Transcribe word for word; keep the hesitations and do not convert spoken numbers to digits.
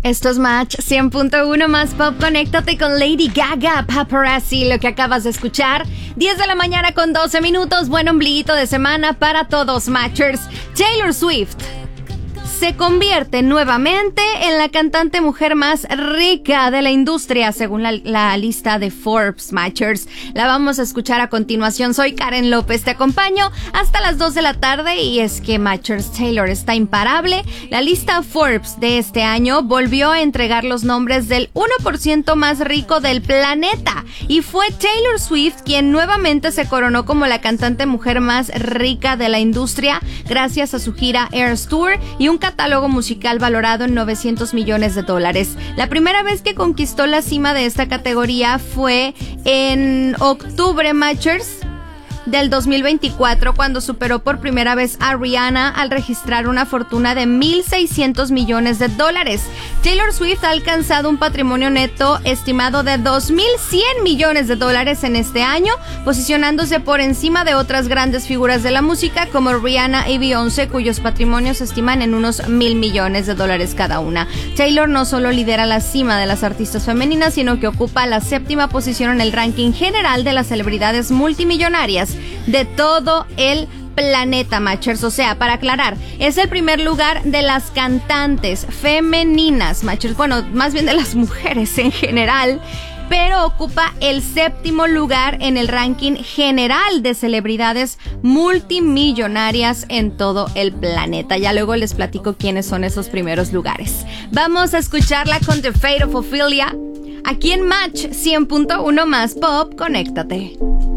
Esto es Match cien punto uno más Pop. Conéctate con Lady Gaga, Paparazzi, lo que acabas de escuchar. diez de la mañana con doce minutos. Buen ombliguito de semana para todos, Matchers. Taylor Swift se convierte nuevamente en la cantante mujer más rica de la industria, según la, la lista de Forbes, Matchers. La vamos a escuchar a continuación. Soy Karen López, te acompaño hasta las dos de la tarde y es que Matchers, Taylor está imparable. La lista Forbes de este año volvió a entregar los nombres del uno por ciento más rico del planeta y fue Taylor Swift quien nuevamente se coronó como la cantante mujer más rica de la industria gracias a su gira Eras Tour y un catálogo musical valorado en novecientos millones de dólares. La primera vez que conquistó la cima de esta categoría fue en octubre, Matchers, del dos mil veinticuatro, cuando superó por primera vez a Rihanna al registrar una fortuna de mil seiscientos millones de dólares. Taylor Swift ha alcanzado un patrimonio neto estimado de dos mil cien millones de dólares en este año, posicionándose por encima de otras grandes figuras de la música como Rihanna y Beyoncé, cuyos patrimonios se estiman en unos mil millones de dólares cada una. Taylor no solo lidera la cima de las artistas femeninas, sino que ocupa la séptima posición en el ranking general de las celebridades multimillonarias de todo el planeta, Matchers. O sea, para aclarar, es el primer lugar de las cantantes femeninas, Matchers, bueno, más bien de las mujeres en general, pero ocupa el séptimo lugar en el ranking general de celebridades multimillonarias en todo el planeta. Ya luego les platico quiénes son esos primeros lugares. Vamos a escucharla con The Fate of Ophelia aquí en Match cien punto uno más Pop. Conéctate.